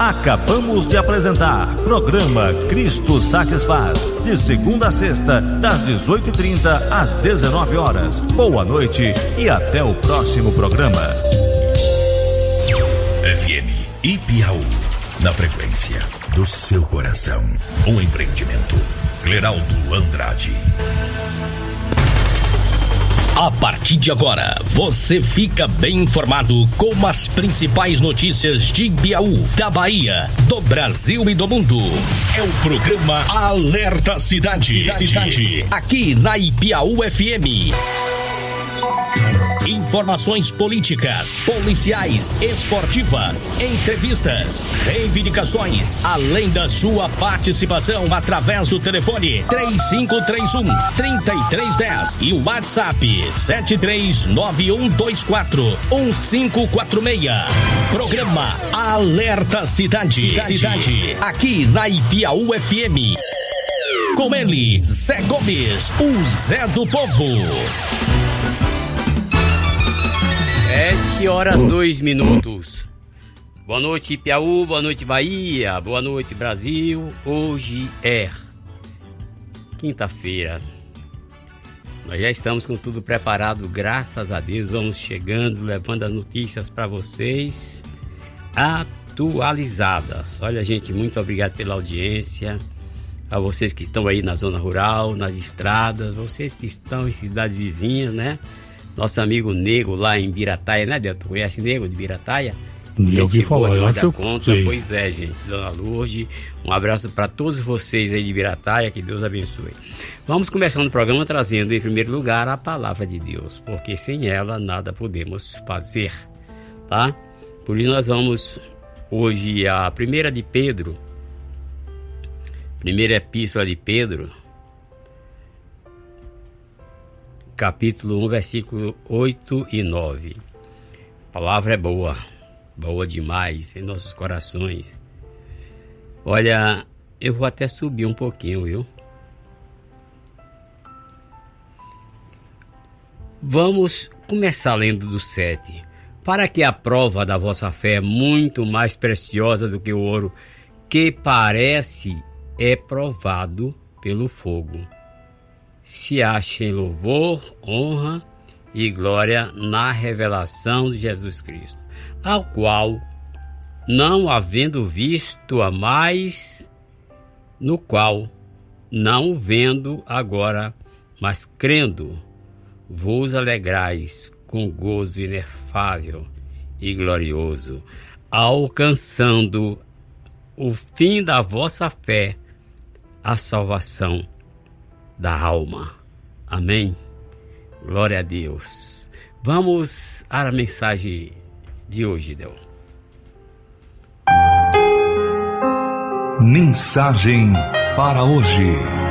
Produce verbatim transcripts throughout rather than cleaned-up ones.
Acabamos de apresentar programa Cristo Satisfaz, de segunda a sexta, das dezoito e trinta às dezenove horas. Boa noite e até o próximo programa. F M Ipiaú, na frequência do seu coração. Um empreendimento. Cleraldo Andrade. A partir de agora, você fica bem informado com as principais notícias de Ipiaú, da Bahia, do Brasil e do mundo. É o programa Alerta Cidade. Cidade. Cidade. Aqui na Ipiaú F M. Informações políticas, policiais, esportivas, entrevistas, reivindicações, além da sua participação através do telefone três cinco três um, três três um zero e o WhatsApp sete três nove um dois quatro um cinco quatro seis. Programa Alerta Cidade. Cidade. Cidade. Aqui na Ipiaú F M. Com ele, Zé Gomes, o Zé do Povo. Sete horas, dois minutos. Boa noite, Ipiaú, boa noite, Bahia, boa noite, Brasil. Hoje é quinta-feira. Nós já estamos com tudo preparado, graças a Deus. Vamos chegando, levando as notícias para vocês atualizadas. Olha, gente, muito obrigado pela audiência. A vocês que estão aí na zona rural, nas estradas, vocês que estão em cidades vizinhas, né? Nosso amigo Nego lá em Birataia, né, Delton? Conhece Nego de Birataia? Eu ouvi falar, eu acho que eu conta. Pois é, gente. Dona Lourdes, um abraço para todos vocês aí de Birataia, que Deus abençoe. Vamos começando o programa trazendo, em primeiro lugar, a palavra de Deus, porque sem ela nada podemos fazer, tá? Por isso nós vamos hoje a primeira de Pedro, primeira epístola de Pedro, capítulo um, versículo oito e nove. A palavra é boa, boa demais em nossos corações. Olha, eu vou até subir um pouquinho, viu? Vamos começar lendo do sete. Para que a prova da vossa fé é muito mais preciosa do que o ouro, que parece é provado pelo fogo, se achem louvor, honra e glória na revelação de Jesus Cristo, ao qual, não havendo visto a mais, no qual, não vendo agora, mas crendo, vos alegrais com gozo inefável e glorioso, alcançando o fim da vossa fé, a salvação da alma. Amém? Glória a Deus. Vamos à mensagem de hoje, Del. Mensagem para hoje.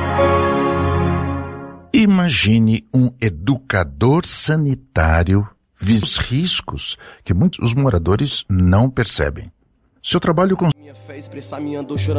Imagine um educador sanitário visando os riscos que muitos os moradores não percebem. Seu trabalho com...